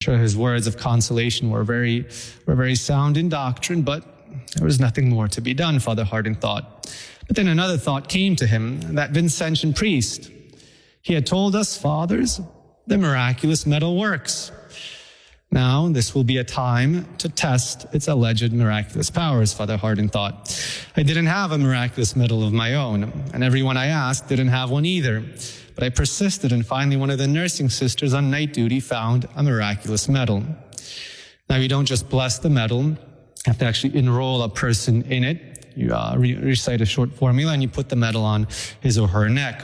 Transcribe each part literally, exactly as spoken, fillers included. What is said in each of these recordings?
sure his words of consolation were very, were very sound in doctrine, but there was nothing more to be done, Father Hardon thought. But then another thought came to him, that Vincentian priest. He had told us, fathers, the miraculous medal works. Now, this will be a time to test its alleged miraculous powers, Father Hardon thought. I didn't have a miraculous medal of my own, and everyone I asked didn't have one either. But I persisted, and finally one of the nursing sisters on night duty found a miraculous medal. Now, you don't just bless the medal. You have to actually enroll a person in it. You uh, re- recite a short formula, and you put the medal on his or her neck.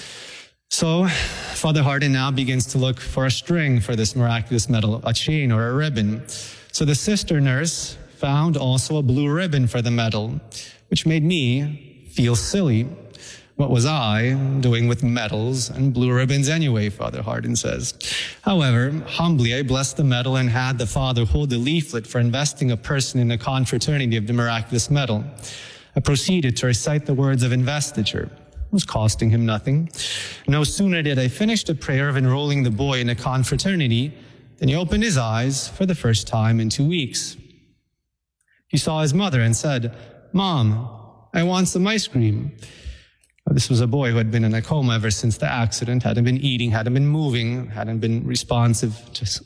So Father Hardon now begins to look for a string for this miraculous medal, a chain or a ribbon. So the sister nurse found also a blue ribbon for the medal, which made me feel silly. What was I doing with medals and blue ribbons anyway, Father Hardon says. However, humbly I blessed the medal and had the father hold the leaflet for investing a person in the confraternity of the miraculous medal. I proceeded to recite the words of investiture. It was costing him nothing. No sooner did I finish the prayer of enrolling the boy in a confraternity than he opened his eyes for the first time in two weeks. He saw his mother and said, "Mom, I want some ice cream." This was a boy who had been in a coma ever since the accident, hadn't been eating, hadn't been moving, hadn't been responsive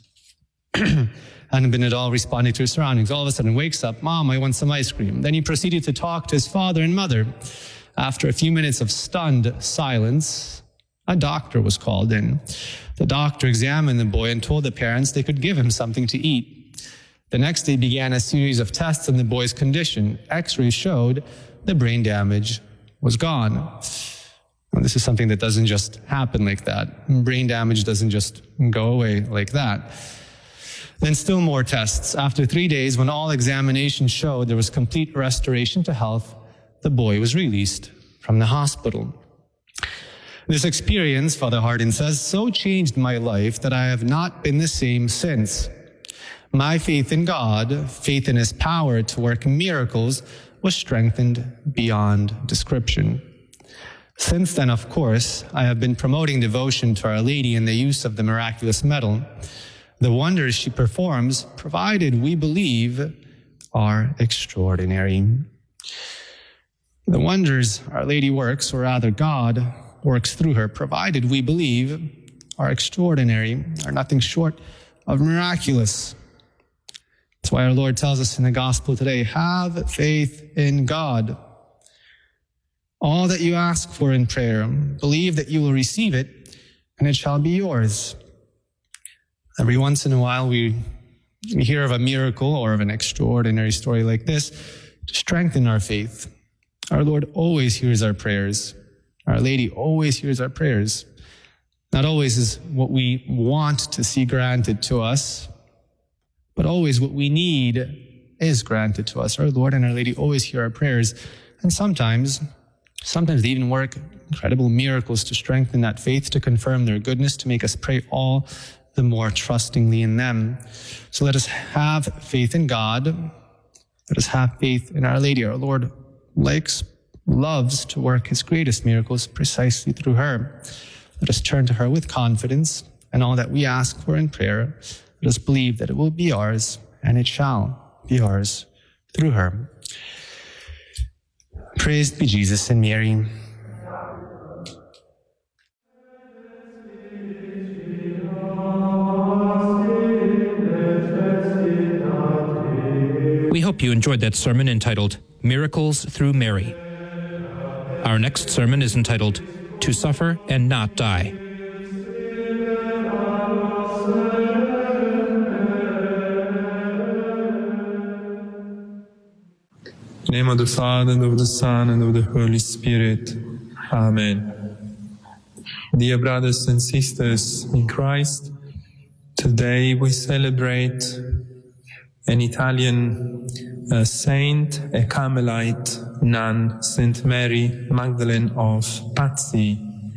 to hadn't been at all responding to his surroundings. All of a sudden wakes up, "Mom, I want some ice cream." Then he proceeded to talk to his father and mother. After a few minutes of stunned silence, a doctor was called in. The doctor examined the boy and told the parents they could give him something to eat. The next day began a series of tests on the boy's condition. X-rays showed the brain damage was gone. Well, this is something that doesn't just happen like that. Brain damage doesn't just go away like that. Then still more tests. After three days, when all examinations showed there was complete restoration to health, the boy was released from the hospital. This experience, Father Hardon says, so changed my life that I have not been the same since. My faith in God, faith in his power to work miracles, was strengthened beyond description. Since then, of course, I have been promoting devotion to Our Lady in the use of the miraculous medal. The wonders she performs, provided we believe, are extraordinary. The wonders Our Lady works, or rather God works through her, provided we believe, are extraordinary, are nothing short of miraculous. That's why our Lord tells us in the gospel today, have faith in God. All that you ask for in prayer, believe that you will receive it, and it shall be yours. Every once in a while we, we hear of a miracle or of an extraordinary story like this to strengthen our faith. Our Lord always hears our prayers. Our Lady always hears our prayers. Not always is what we want to see granted to us, but always what we need is granted to us. Our Lord and Our Lady always hear our prayers. And sometimes, sometimes they even work incredible miracles to strengthen that faith, to confirm their goodness, to make us pray all the more trustingly in them. So let us have faith in God. Let us have faith in Our Lady. Our Lord likes, loves to work his greatest miracles precisely through her. Let us turn to her with confidence, and all that we ask for in prayer, let us believe that it will be ours, and it shall be ours through her. Praised be Jesus and Mary. We hope you enjoyed that sermon entitled Miracles Through Mary. Our next sermon is entitled To Suffer and Not Die. In the name of the Father, and of the Son, and of the Holy Spirit. Amen. Dear brothers and sisters in Christ, today we celebrate an Italian uh, saint, a Carmelite nun, Saint Mary Magdalene of Pazzi.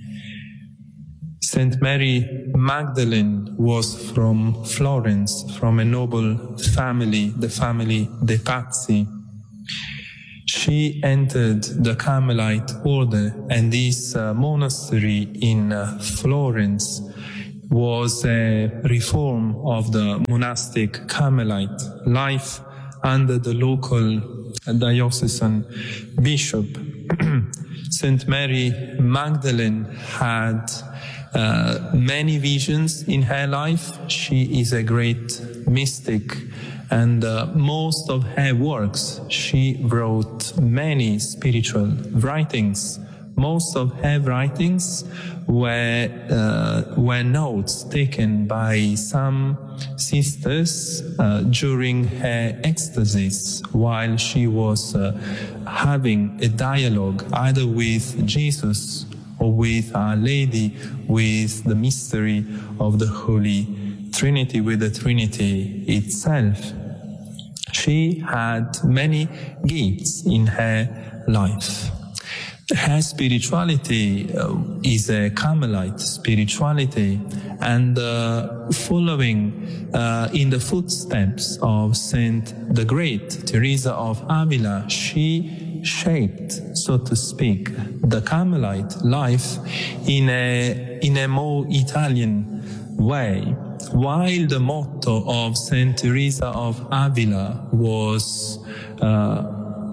Saint Mary Magdalene was from Florence, from a noble family, the family de Pazzi. She entered the Carmelite order, and this uh, monastery in uh, Florence was a reform of the monastic Carmelite life under the local diocesan bishop. Saint Mary Magdalene had uh, many visions in her life. She is a great mystic, and uh, most of her works, she wrote many spiritual writings. Most of her writings were, uh, were notes taken by some sisters uh, during her ecstasies while she was uh, having a dialogue either with Jesus or with Our Lady, with the mystery of the Holy Trinity, with the Trinity itself. She had many gifts in her life. Her spirituality uh, is a Carmelite spirituality, and uh, following uh, in the footsteps of Saint the Great Teresa of Avila, she shaped, so to speak, the Carmelite life in a in a more Italian way. While the motto of Saint Teresa of Avila was uh,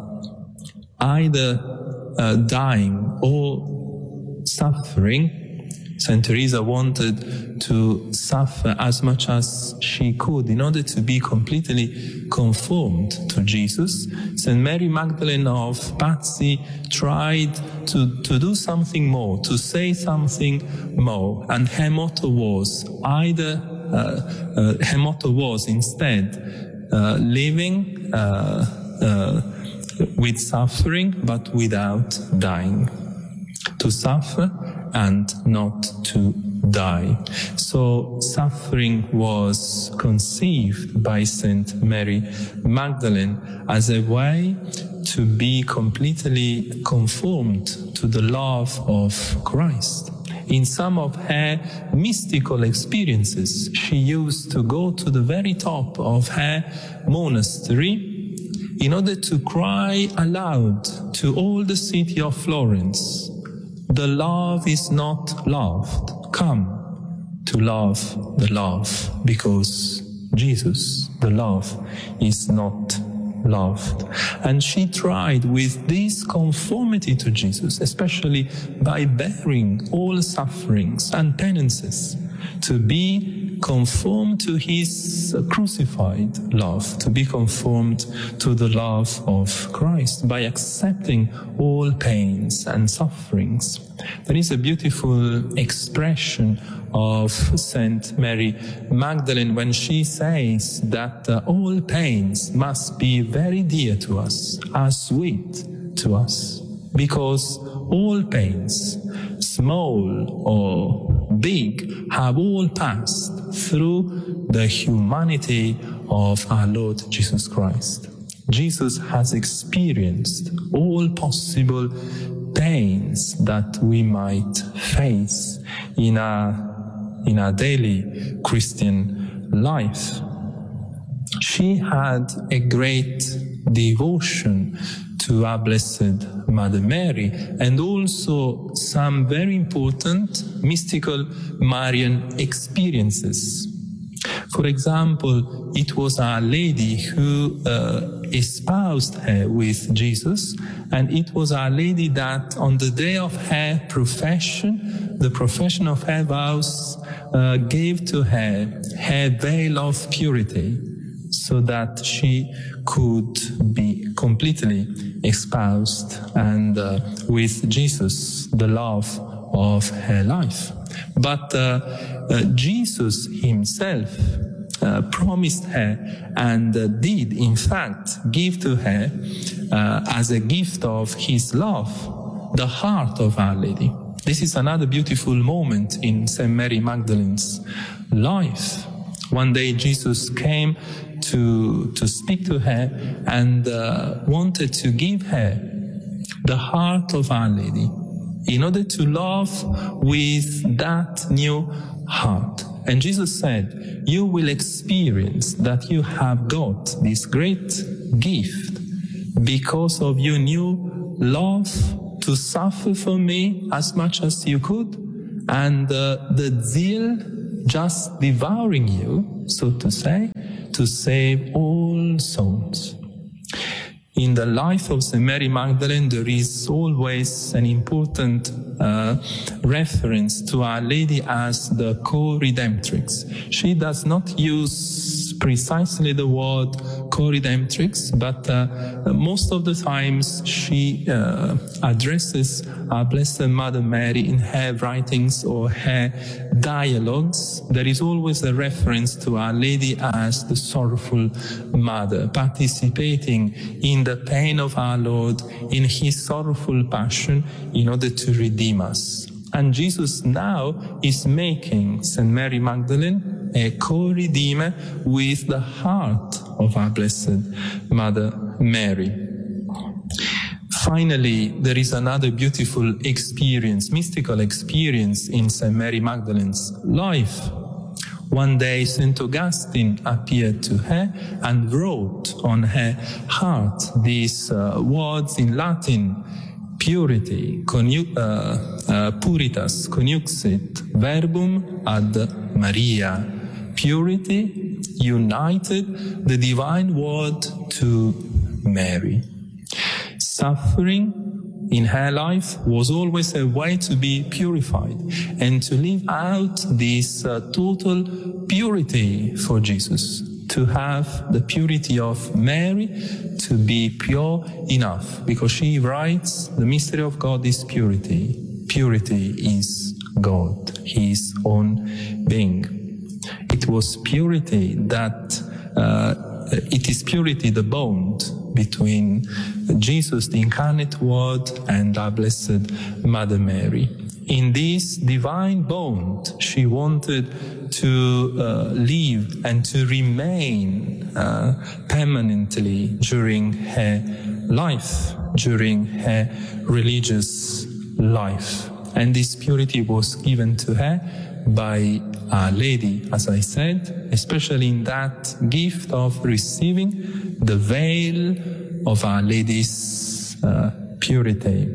either Uh, dying or suffering, Saint Teresa wanted to suffer as much as she could in order to be completely conformed to Jesus. Saint Mary Magdalene of Pazzi tried to, to do something more, to say something more, and her motto was either, uh, uh, her motto was instead uh, living uh, uh, with suffering, but without dying. To suffer and not to die. So suffering was conceived by Saint Mary Magdalene as a way to be completely conformed to the love of Christ. In some of her mystical experiences, she used to go to the very top of her monastery in order to cry aloud to all the city of Florence, "The love is not loved. Come to love the love, because Jesus, the love, is not loved." And she tried with this conformity to Jesus, especially by bearing all sufferings and penances, to be conformed to his crucified love, to be conformed to the love of Christ by accepting all pains and sufferings. There is a beautiful expression of Saint Mary Magdalene when she says that uh, all pains must be very dear to us, as sweet to us, because all pains, small or big, have all passed through the humanity of our Lord Jesus Christ. Jesus has experienced all possible pains that we might face in our, in our daily Christian life. She had a great devotion to our Blessed Mother Mary, and also some very important mystical Marian experiences. For example, it was Our Lady who uh, espoused her with Jesus, and it was Our Lady that on the day of her profession, the profession of her vows, uh, gave to her her veil of purity, so that she could be completely espoused and uh, with Jesus, the love of her life. But uh, uh, Jesus himself uh, promised her and uh, did, in fact, give to her uh, as a gift of his love, the heart of Our Lady. This is another beautiful moment in Saint Mary Magdalene's life. One day Jesus came to, to speak to her and uh, wanted to give her the heart of Our Lady in order to love with that new heart. And Jesus said, "You will experience that you have got this great gift because of your new love to suffer for me as much as you could, and uh, the zeal just devouring you, so to say, to save all souls. In the life of Saint Mary Magdalene, there is always an important uh, reference to Our Lady as the co-redemptrix. She does not use precisely the word co-redemptrix, but uh, most of the times she uh, addresses our Blessed Mother Mary in her writings or her dialogues. There is always a reference to Our Lady as the sorrowful mother, participating in the pain of our Lord, in his sorrowful passion, in order to redeem us. And Jesus now is making Saint Mary Magdalene a co-redeemer with the heart of our Blessed Mother Mary. Finally, there is another beautiful experience, mystical experience in Saint Mary Magdalene's life. One day, Saint Augustine appeared to her and wrote on her heart these uh, words in Latin: purity, conu- uh, uh, puritas conjuxit verbum ad Maria. Purity united the divine word to Mary. Suffering in her life was always a way to be purified and to live out this uh, total purity for Jesus, to have the purity of Mary, to be pure enough, because she writes, the mystery of God is purity. Purity is God, his own being. It was purity that, uh, it is purity, the bond between Jesus, the incarnate Word, and our Blessed Mother Mary. In this divine bond, she wanted to uh, live and to remain uh, permanently during her life, during her religious life. And this purity was given to her by Our Lady, as I said, especially in that gift of receiving the veil of Our Lady's uh, purity.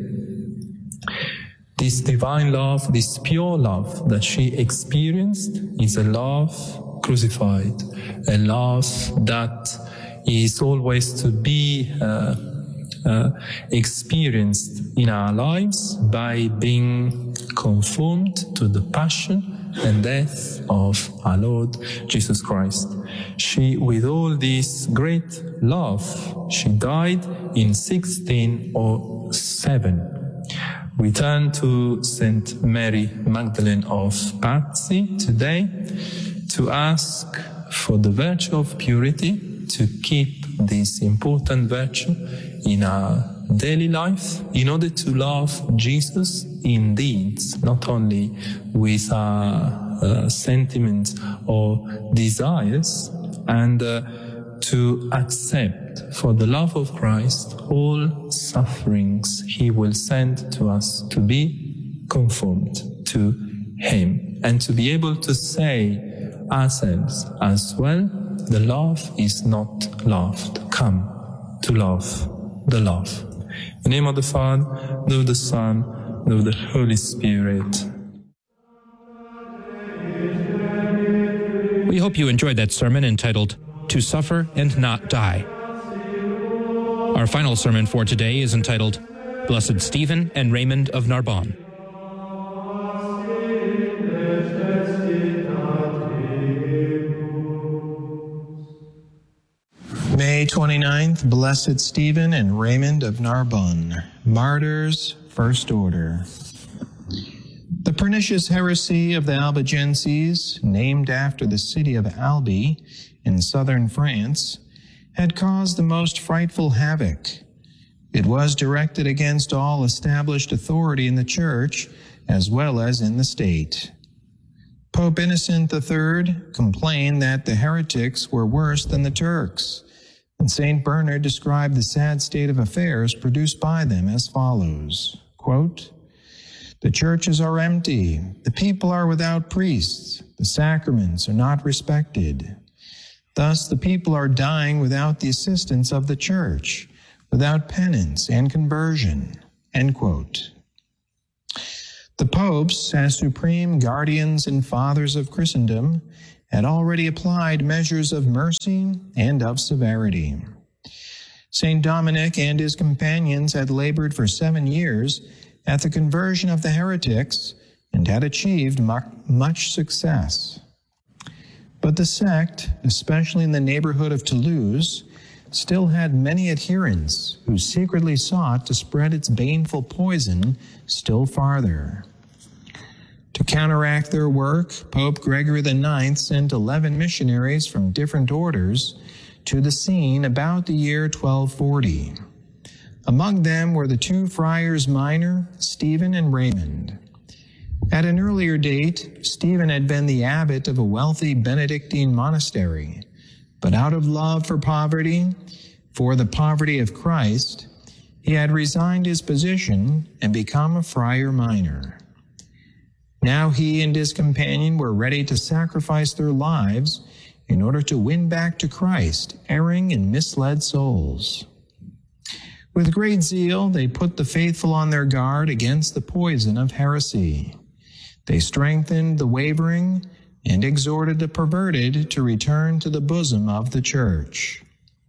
This divine love, this pure love that she experienced is a love crucified, a love that is always to be uh, uh, experienced in our lives by being conformed to the passion and death of our Lord Jesus Christ. She, with all this great love, she died in sixteen oh seven. We turn to Saint Mary Magdalene of Pazzi today to ask for the virtue of purity, to keep this important virtue in our daily life in order to love Jesus in deeds, not only with our uh, sentiments or desires, and uh, to accept for the love of Christ all sufferings he will send to us, to be conformed to him, and to be able to say ourselves as well, the love is not loved. Come to love the love. In the name of the Father, and of the Son, and of the Holy Spirit. We hope you enjoyed that sermon entitled, To Suffer and Not Die. Our final sermon for today is entitled, Blessed Stephen and Raymond of Narbonne. May twenty-ninth, Blessed Stephen and Raymond of Narbonne, martyrs, first order. The pernicious heresy of the Albigenses, named after the city of Albi in southern France, had caused the most frightful havoc. It was directed against all established authority in the Church as well as in the state. Pope Innocent the Third complained that the heretics were worse than the Turks, and Saint Bernard described the sad state of affairs produced by them as follows, quote, "The churches are empty, the people are without priests, the sacraments are not respected. Thus the people are dying without the assistance of the Church, without penance and conversion," end quote. The popes, as supreme guardians and fathers of Christendom, had already applied measures of mercy and of severity. Saint Dominic and his companions had labored for seven years at the conversion of the heretics and had achieved much success. But the sect, especially in the neighborhood of Toulouse, still had many adherents who secretly sought to spread its baneful poison still farther. To counteract their work, Pope Gregory the Ninth sent eleven missionaries from different orders to the scene about the year twelve forty. Among them were the two friars minor, Stephen and Raymond. At an earlier date, Stephen had been the abbot of a wealthy Benedictine monastery, but out of love for poverty, for the poverty of Christ, he had resigned his position and become a friar minor. Now he and his companion were ready to sacrifice their lives in order to win back to Christ erring and misled souls. With great zeal, they put the faithful on their guard against the poison of heresy. They strengthened the wavering and exhorted the perverted to return to the bosom of the church.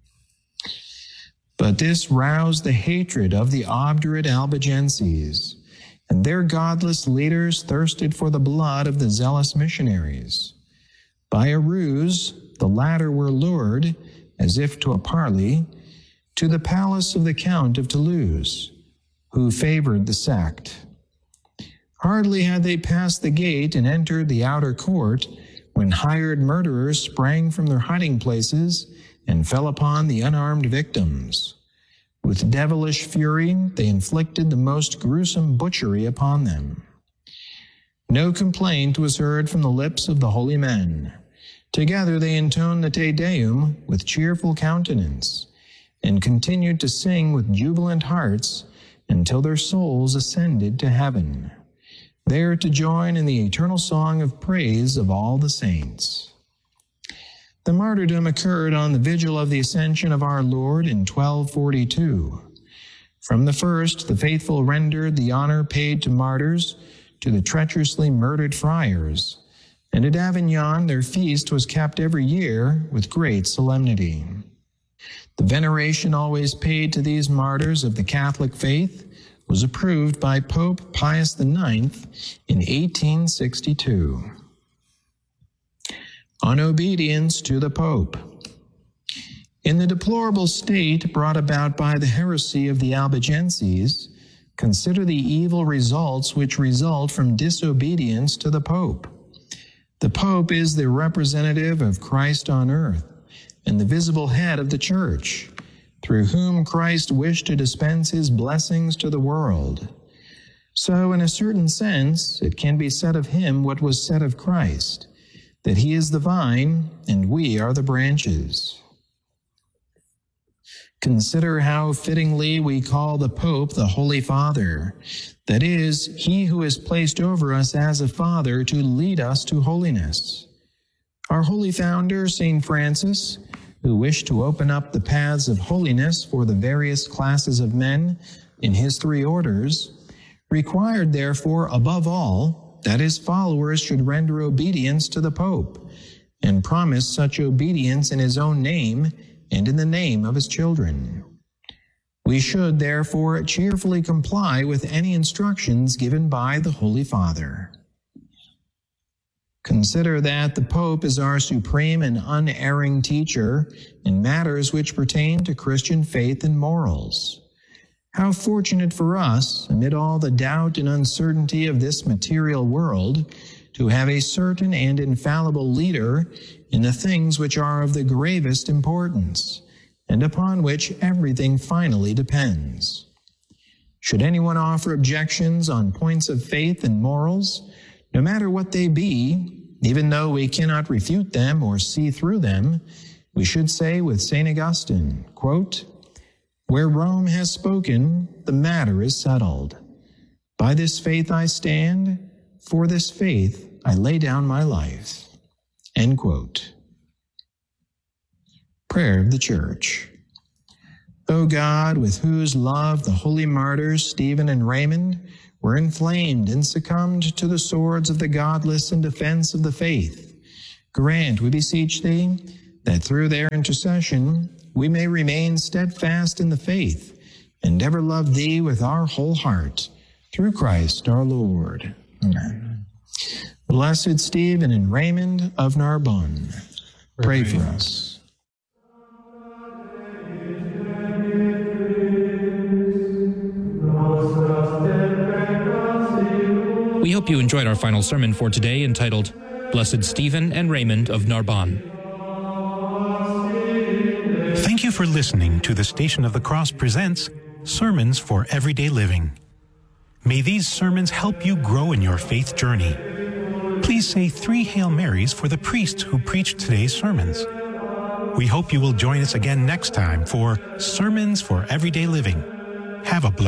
But this roused the hatred of the obdurate Albigenses, and their godless leaders thirsted for the blood of the zealous missionaries. By a ruse, the latter were lured, as if to a parley, to the palace of the Count of Toulouse, who favored the sect. Hardly had they passed the gate and entered the outer court when hired murderers sprang from their hiding places and fell upon the unarmed victims. With devilish fury, they inflicted the most gruesome butchery upon them. No complaint was heard from the lips of the holy men. Together they intoned the Te Deum with cheerful countenance and continued to sing with jubilant hearts until their souls ascended to heaven, there to join in the eternal song of praise of all the saints. The martyrdom occurred on the vigil of the Ascension of our Lord in twelve forty-two. From the first, the faithful rendered the honor paid to martyrs to the treacherously murdered friars, and at Avignon their feast was kept every year with great solemnity. The veneration always paid to these martyrs of the Catholic faith was approved by Pope Pius the Ninth in eighteen sixty-two. On obedience to the Pope. In the deplorable state brought about by the heresy of the Albigenses, consider the evil results which result from disobedience to the Pope. The Pope is the representative of Christ on earth and the visible head of the Church, through whom Christ wished to dispense his blessings to the world. So, in a certain sense, it can be said of him what was said of Christ, that he is the vine and we are the branches. Consider how fittingly we call the Pope the Holy Father, that is, he who is placed over us as a father to lead us to holiness. Our holy founder, Saint Francis, who wished to open up the paths of holiness for the various classes of men in his three orders, required therefore above all that his followers should render obedience to the Pope, and promised such obedience in his own name and in the name of his children. We should therefore cheerfully comply with any instructions given by the Holy Father. Consider that the Pope is our supreme and unerring teacher in matters which pertain to Christian faith and morals. How fortunate for us, amid all the doubt and uncertainty of this material world, to have a certain and infallible leader in the things which are of the gravest importance, and upon which everything finally depends. Should anyone offer objections on points of faith and morals, no matter what they be, even though we cannot refute them or see through them, we should say with Saint Augustine, quote, "Where Rome has spoken, the matter is settled. By this faith I stand, for this faith I lay down my life." End quote. Prayer of the Church. O God, with whose love the holy martyrs Stephen and Raymond were inflamed and succumbed to the swords of the godless in defense of the faith, grant, we beseech thee, that through their intercession we may remain steadfast in the faith and ever love thee with our whole heart, through Christ our Lord. Amen. Blessed Stephen and Raymond of Narbonne, pray for us. We hope you enjoyed our final sermon for today, entitled Blessed Stephen and Raymond of Narbonne. Thank you for listening to the Station of the Cross presents Sermons for Everyday Living. May these sermons help you grow in your faith journey. Please say three Hail Marys for the priest who preached today's sermons. We hope you will join us again next time for Sermons for Everyday Living. Have a blessed